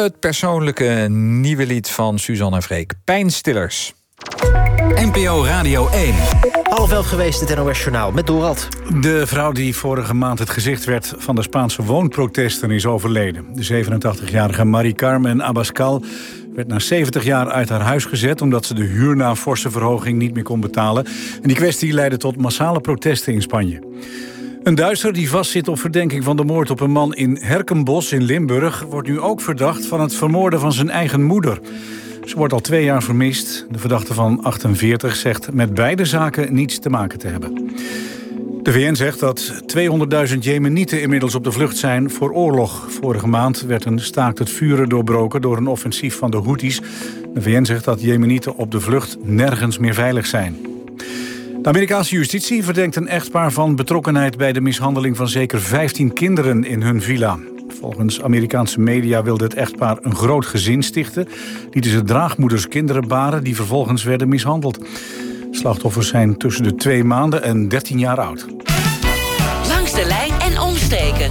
Het persoonlijke nieuwe lied van Suzanne en Freek. Pijnstillers. NPO Radio 1. 10:30 geweest, het NOS Journaal met Dorald. De vrouw die vorige maand het gezicht werd van de Spaanse woonprotesten is overleden. De 87-jarige Mari Carmen Abascal werd na 70 jaar uit haar huis gezet omdat ze de huur na een forse verhoging niet meer kon betalen. En die kwestie leidde tot massale protesten in Spanje. Een Duitser die vastzit op verdenking van de moord op een man in Herkenbos in Limburg wordt nu ook verdacht van het vermoorden van zijn eigen moeder. Ze wordt al 2 jaar vermist. De verdachte van 48 zegt met beide zaken niets te maken te hebben. De VN zegt dat 200.000 Jemenieten inmiddels op de vlucht zijn voor oorlog. Vorige maand werd een staakt het vuren doorbroken door een offensief van de Houthis. De VN zegt dat Jemenieten op de vlucht nergens meer veilig zijn. De Amerikaanse justitie verdenkt een echtpaar van betrokkenheid bij de mishandeling van zeker 15 kinderen in hun villa. Volgens Amerikaanse media wilde het echtpaar een groot gezin stichten. Lieten ze draagmoeders kinderen baren die vervolgens werden mishandeld. Slachtoffers zijn tussen de 2 maanden en 13 jaar oud. Langs de lijn en omstreken.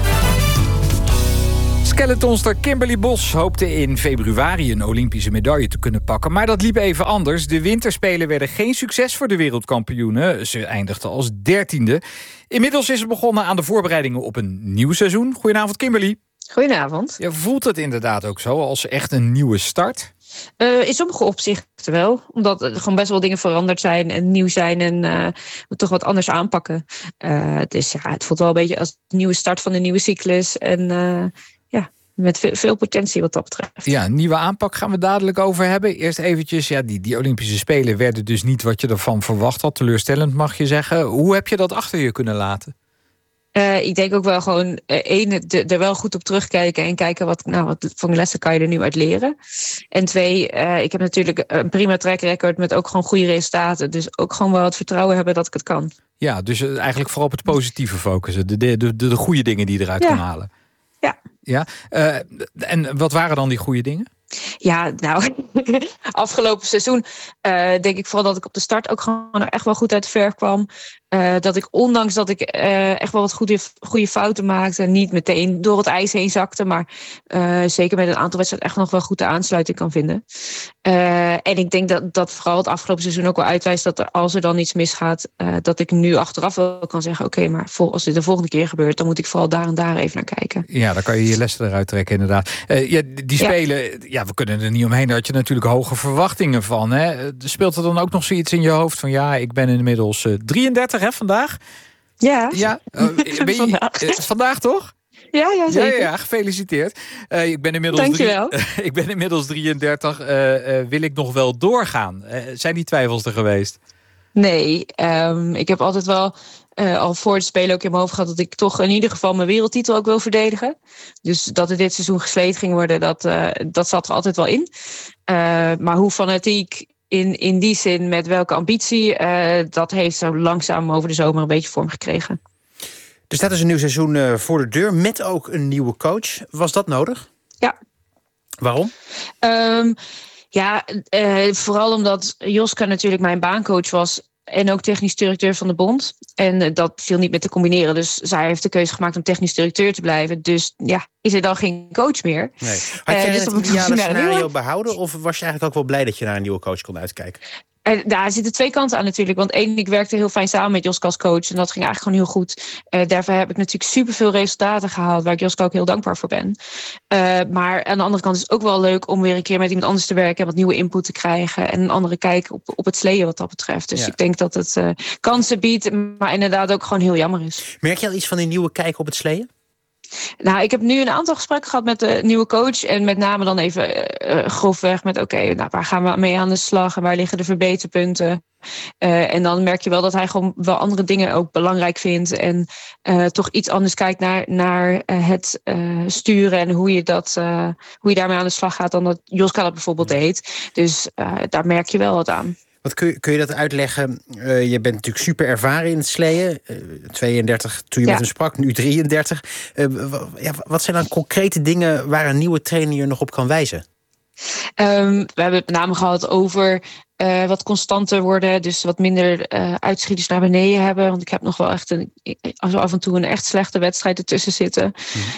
Skeletonster Kimberly Bos hoopte in februari een Olympische medaille te kunnen pakken. Maar dat liep even anders. De winterspelen werden geen succes voor de wereldkampioenen. Ze eindigde als 13e. Inmiddels is ze begonnen aan de voorbereidingen op een nieuw seizoen. Goedenavond, Kimberly. Goedenavond. Ja, voelt het inderdaad ook zo als echt een nieuwe start? In sommige opzichten wel. Omdat er gewoon best wel dingen veranderd zijn en nieuw zijn en we toch wat anders aanpakken. Dus ja, het voelt wel een beetje als een nieuwe start van een nieuwe cyclus. En met veel potentie wat dat betreft. Ja, een nieuwe aanpak gaan we dadelijk over hebben. Eerst eventjes, die Olympische Spelen werden dus niet wat je ervan verwacht had. Teleurstellend mag je zeggen. Hoe heb je dat achter je kunnen laten? Ik denk ook wel gewoon, er wel goed op terugkijken en kijken wat voor lessen kan je er nu uit leren. En 2, ik heb natuurlijk een prima track record met ook gewoon goede resultaten. Dus ook gewoon wel het vertrouwen hebben dat ik het kan. Ja, dus eigenlijk vooral op het positieve focussen. De goede dingen die je eruit kan halen. Ja. En wat waren dan die goede dingen? Ja, afgelopen seizoen denk ik vooral dat ik op de start ook gewoon er echt wel goed uit de verf kwam. Dat ik, ondanks dat ik echt wel wat goede fouten maakte, niet meteen door het ijs heen zakte, maar zeker met een aantal wedstrijden echt nog wel goed de aansluiting kan vinden. En ik denk dat vooral het afgelopen seizoen ook wel uitwijst dat als er dan iets misgaat, dat ik nu achteraf wel kan zeggen, oké, maar als dit de volgende keer gebeurt, dan moet ik vooral daar en daar even naar kijken. Ja, dan kan je je lessen eruit trekken, inderdaad. Die spelen, we kunnen er niet omheen, daar had je natuurlijk hoge verwachtingen van. Hè? Speelt er dan ook nog zoiets in je hoofd van, ik ben inmiddels 33 vandaag? Ja. Vandaag toch? Ja, zeker. Ja, gefeliciteerd. Ik ben inmiddels 33. Wil ik nog wel doorgaan? Zijn die twijfels er geweest? Nee, ik heb altijd wel al voor het spelen ook in mijn hoofd gehad dat ik toch in ieder geval mijn wereldtitel ook wil verdedigen. Dus dat het dit seizoen gesleed ging worden, dat zat er altijd wel in. Maar hoe fanatiek in die zin, met welke ambitie, dat heeft zo langzaam over de zomer een beetje vorm gekregen. Er staat dus een nieuw seizoen voor de deur, met ook een nieuwe coach. Was dat nodig? Ja. Waarom? Vooral omdat Joska natuurlijk mijn baancoach was en ook technisch directeur van de bond. En dat viel niet meer te combineren. Dus zij heeft de keuze gemaakt om technisch directeur te blijven. Dus is er dan geen coach meer. Nee. Had jij het ideale scenario behouden? Of was je eigenlijk ook wel blij dat je naar een nieuwe coach kon uitkijken? Daar zitten 2 kanten aan natuurlijk. Want ik werkte heel fijn samen met Joska als coach. En dat ging eigenlijk gewoon heel goed. Daarvoor heb ik natuurlijk superveel resultaten gehaald, waar ik Joska ook heel dankbaar voor ben. Maar aan de andere kant is het ook wel leuk om weer een keer met iemand anders te werken en wat nieuwe input te krijgen. En een andere kijk op het sleeën wat dat betreft. Dus ik denk dat het kansen biedt, maar inderdaad ook gewoon heel jammer is. Merk je al iets van die nieuwe kijk op het sleeën? Ik heb nu een aantal gesprekken gehad met de nieuwe coach. En met name dan even grofweg met waar gaan we mee aan de slag en waar liggen de verbeterpunten. En dan merk je wel dat hij gewoon wel andere dingen ook belangrijk vindt. En toch iets anders kijkt naar het sturen en hoe je daarmee aan de slag gaat dan dat Joska dat bijvoorbeeld deed. Dus daar merk je wel wat aan. Wat kun je dat uitleggen? Je bent natuurlijk super ervaren in het sleeën. 32 toen je met hem sprak, nu 33. Wat zijn dan concrete dingen waar een nieuwe trainer je nog op kan wijzen? We hebben het met name gehad over wat constanter worden. Dus wat minder uitschieters naar beneden hebben. Want ik heb nog wel echt af en toe een echt slechte wedstrijd ertussen zitten.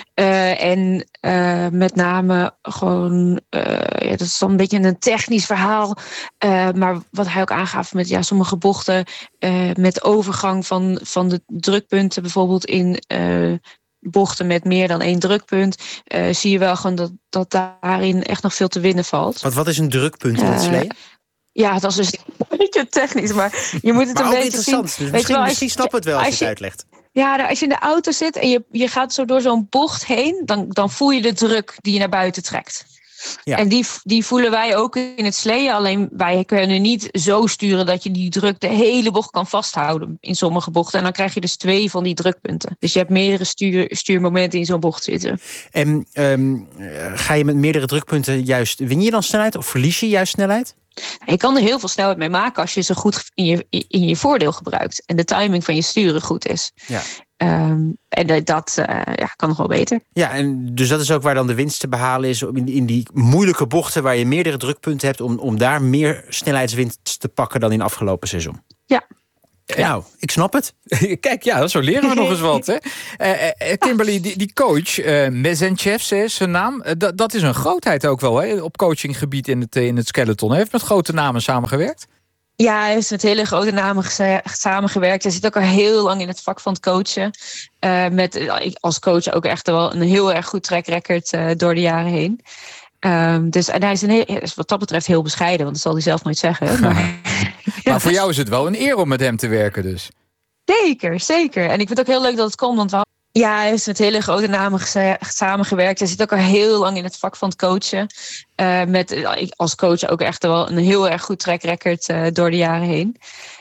En met name gewoon, dat is dan een beetje een technisch verhaal. Maar wat hij ook aangaf met sommige bochten. Met overgang van de drukpunten bijvoorbeeld in bochten met meer dan 1 drukpunt. Zie je wel gewoon dat daarin echt nog veel te winnen valt. Want wat is een drukpunt in het sleeën? Ja, dat is dus een beetje technisch, maar je moet het een beetje interessant. zien. Dus misschien snap het wel als je het uitlegt. Ja, als je in de auto zit en je gaat zo door zo'n bocht heen, dan voel je de druk die je naar buiten trekt. Ja. En die voelen wij ook in het sleeën. Alleen wij kunnen niet zo sturen dat je die druk de hele bocht kan vasthouden in sommige bochten. En dan krijg je dus 2 van die drukpunten. Dus je hebt meerdere stuurmomenten in zo'n bocht zitten. En ga je met meerdere drukpunten juist, win je dan snelheid of verlies je juist snelheid? Je kan er heel veel snelheid mee maken als je ze goed in je voordeel gebruikt. En de timing van je sturen goed is. Ja. En dat kan nog wel beter. Ja, en dus dat is ook waar dan de winst te behalen is. In die moeilijke bochten waar je meerdere drukpunten hebt. Om daar meer snelheidswinst te pakken dan in afgelopen seizoen. Ja. Nou, ik snap het. Kijk, zo leren we nog eens wat. Hè? Kimberly, die coach, Mezenchev is zijn naam. Dat is een grootheid ook wel, hè? Op coachinggebied in het skeleton. Hij heeft met grote namen samengewerkt. Ja, hij heeft met hele grote namen samengewerkt. Hij zit ook al heel lang in het vak van het coachen. Met als coach ook echt wel een heel erg goed track record door de jaren heen. En hij is wat dat betreft heel bescheiden, want dat zal hij zelf nooit zeggen. Maar voor jou is het wel een eer om met hem te werken dus. Zeker. En ik vind het ook heel leuk dat het komt, want hij heeft met hele grote namen samengewerkt. Hij zit ook al heel lang in het vak van het coachen. Met als coach ook echt wel een heel erg goed track record door de jaren heen.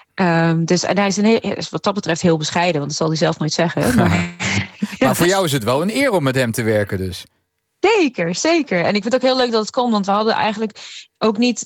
En hij is wat dat betreft heel bescheiden, want dat zal hij zelf nooit zeggen. Maar voor jou is het wel een eer om met hem te werken dus. Zeker. En ik vind het ook heel leuk dat het komt, want we hadden eigenlijk ook niet